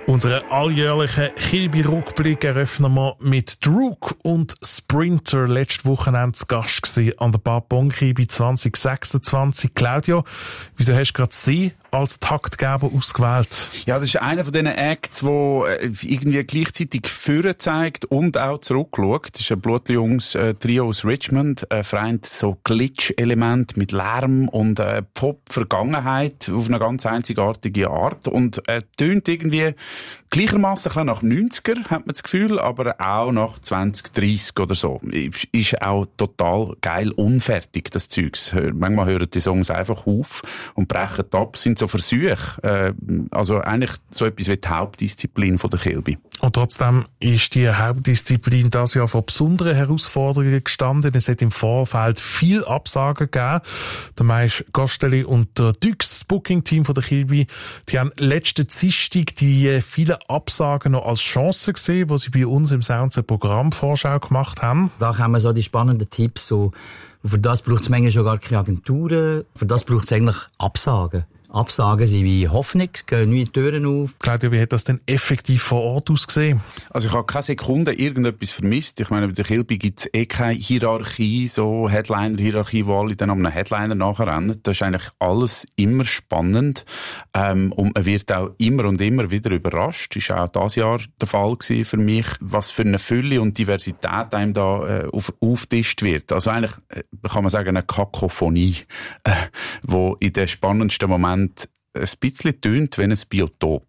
Unseren alljährlichen Kilby-Rückblick eröffnen wir mit Druk und Sprinter. Letzte Wochenende zu Gast gewesen an der Bar Bon Kilby 2026. Claudio, wieso hast du gerade sie als Taktgeber ausgewählt? Ja, das ist einer von diesen Acts, der irgendwie gleichzeitig vorne zeigt und auch zurückschaut. Das ist ein Blutjungs-Trio aus Richmond. Vereint so Glitch-Element mit Lärm und Pop-Vergangenheit auf eine ganz einzigartige Art. Und tönt irgendwie gleichermaßen nach 90er, hat man das Gefühl, aber auch nach 2030 oder so. Ist auch total geil unfertig, das Zeugs. Manchmal hören die Songs einfach auf und brechen ab, sind so Versuche. Also eigentlich so etwas wie die Hauptdisziplin von der Kilby. Und trotzdem ist die Hauptdisziplin das Jahr vor besonderen Herausforderungen gestanden. Es hat im Vorfeld viel Absagen gegeben. Der Meisch Gosteli und der Dux, das Booking-Team von der Kilby, die haben letzten Dienstag die vielen Absagen noch als Chance gesehen, wo sie bei uns im Sounds eine Programmvorschau gemacht haben. Da kommen so die spannenden Tipps. So, für das braucht es manchmal schon gar keine Agenturen. Für das braucht es eigentlich Absagen. Absagen sind wie Hoffnung, es gehen neue Türen auf. Claudio, wie hat das denn effektiv vor Ort ausgesehen? Also ich habe keine Sekunde irgendetwas vermisst. Ich meine, bei der Kilby gibt es keine Hierarchie, so Headliner-Hierarchie, wo alle dann am Headliner nachrennen. Das ist eigentlich alles immer spannend. Und man wird auch immer und immer wieder überrascht. Das war auch dieses Jahr der Fall gewesen für mich, was für eine Fülle und Diversität einem da aufgetischt wird. Also eigentlich kann man sagen, eine Kakophonie, wo in den spannendsten Momenten ein bisschen tönt wie ein Biotop.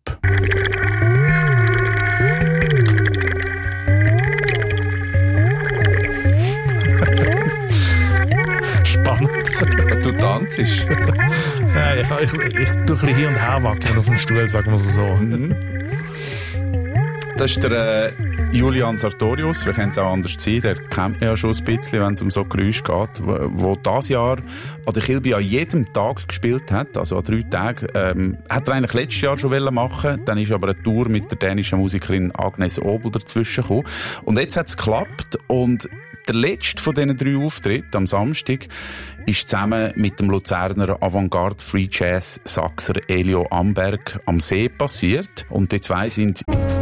Spannend. Du tanzt. Ja, ich tue ein bisschen hier und her wackeln auf dem Stuhl, sagen wir so. Das ist der Julian Sartorius, wir kennen es auch anders sein, der kennt man ja schon ein bisschen, wenn es um so Geräusche geht, wo dieses Jahr an der Kilby an jedem Tag gespielt hat, also an 3 Tagen. Hat er eigentlich letztes Jahr schon machen, dann ist aber eine Tour mit der dänischen Musikerin Agnes Obel dazwischen gekommen. Und jetzt hat es geklappt und der letzte von diesen 3 Auftritten am Samstag ist zusammen mit dem Luzerner Avantgarde Free Jazz Saxer Elio Amberg am See passiert. Und die zwei sind